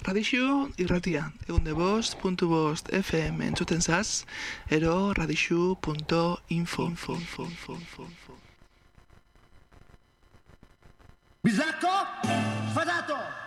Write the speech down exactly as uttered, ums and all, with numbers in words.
Radixu irratia, egunde bost, puntu bost, F M entzuten zaz, ero radixu punto info. Bisacco, sfadato!